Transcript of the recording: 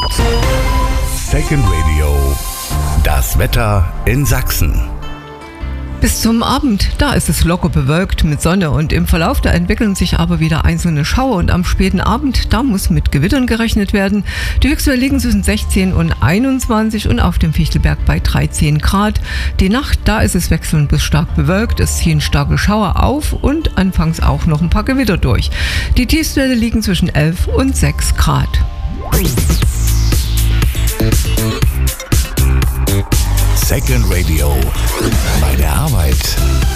Second Radio. Das Wetter in Sachsen. Bis zum Abend, da ist es locker bewölkt mit Sonne und im Verlauf da entwickeln sich aber wieder einzelne Schauer und am späten Abend, da muss mit Gewittern gerechnet werden. Die Höchstwerte liegen zwischen 16 und 21 und auf dem Fichtelberg bei 13 Grad. Die Nacht, da ist es wechselnd bis stark bewölkt, es ziehen starke Schauer auf und anfangs auch noch ein paar Gewitter durch. Die Tiefstwerte liegen zwischen 11 und 6 Grad. Second Radio. Bei der Arbeit.